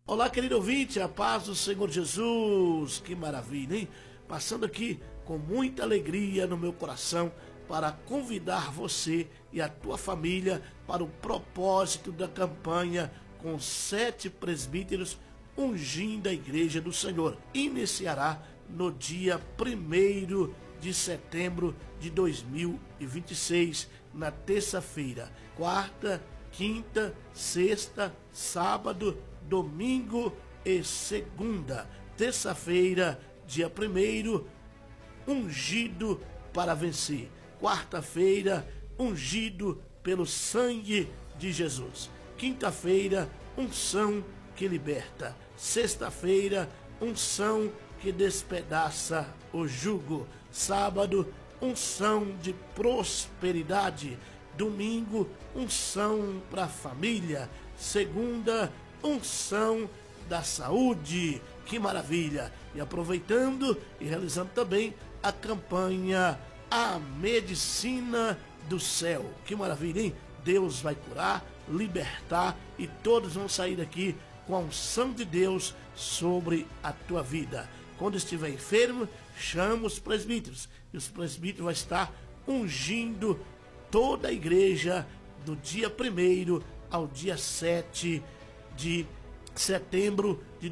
Olá, querido ouvinte, a paz do Senhor Jesus, que maravilha, hein? Passando aqui com muita alegria no meu coração para convidar você e a tua família para o propósito da campanha com 7 presbíteros ungindo a igreja do Senhor. Iniciará no dia 1º de setembro de 2026, na terça-feira, quarta, quinta, sexta, sábado, domingo e segunda. Terça-feira, dia 1º, ungido para vencer. Quarta-feira, ungido pelo sangue de Jesus. Quinta-feira, unção que liberta. Sexta-feira, unção que despedaça o jugo. Sábado, unção de prosperidade. Domingo, unção para a família. Segunda, unção da saúde. Que maravilha! E aproveitando e realizando também a campanha A Medicina do Céu. Que maravilha, hein? Deus vai curar, libertar e todos vão sair daqui com a unção de Deus sobre a tua vida. Quando estiver enfermo, chama os presbíteros. E os presbíteros vão estar ungindo toda a igreja do dia 1º ao dia 7 de setembro de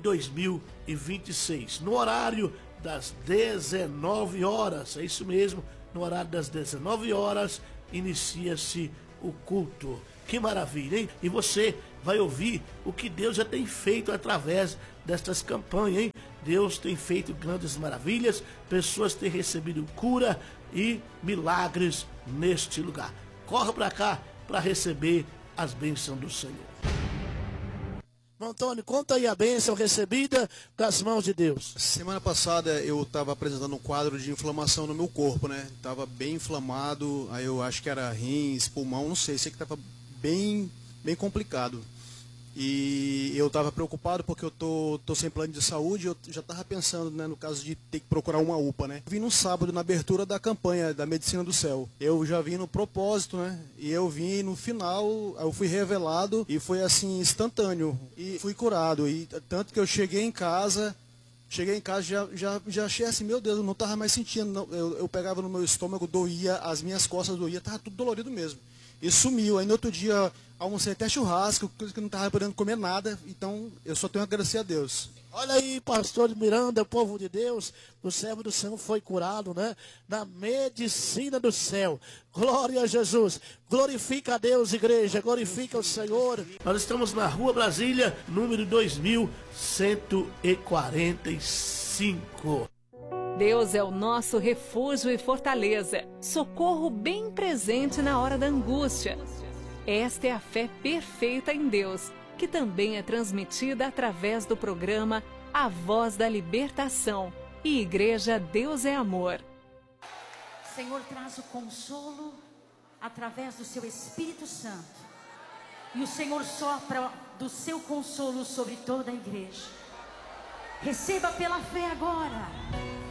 2026. No horário das 19 horas. É isso mesmo. No horário das 19 horas inicia-se o culto. Que maravilha, hein? E você vai ouvir o que Deus já tem feito através destas campanhas, hein? Deus tem feito grandes maravilhas, pessoas têm recebido cura e milagres neste lugar. Corra para cá para receber as bênçãos do Senhor. Antônio, conta aí a bênção recebida das mãos de Deus. Semana passada eu estava apresentando um quadro de inflamação no meu corpo, né? Estava bem inflamado, aí eu acho que era rins, pulmão, não sei que estava bem complicado. E eu estava preocupado porque eu tô sem plano de saúde, eu já estava pensando, né, no caso de ter que procurar uma UPA, né? Eu vim no sábado, na abertura da campanha da Medicina do Céu. Eu já vim no propósito, né? E eu vim no final, eu fui revelado e foi assim, instantâneo. E fui curado. E tanto que eu cheguei em casa já achei assim, meu Deus, eu não estava mais sentindo. Não, eu pegava no meu estômago, doía, as minhas costas doía, estava tudo dolorido mesmo. E sumiu. Aí no outro dia almocei até churrasco, coisa que não estava podendo comer nada. Então eu só tenho a agradecer a Deus. Olha aí, pastor de Miranda, povo de Deus, o servo do Senhor foi curado, né? Na medicina do céu. Glória a Jesus. Glorifica a Deus, igreja. Glorifica o Senhor. Nós estamos na Rua Brasília, número 2145. Deus é o nosso refúgio e fortaleza, socorro bem presente na hora da angústia. Esta é a fé perfeita em Deus, que também é transmitida através do programa A Voz da Libertação e Igreja Deus é Amor. Senhor, traz o consolo através do seu Espírito Santo. E o Senhor sopra do seu consolo sobre toda a igreja. Receba pela fé agora.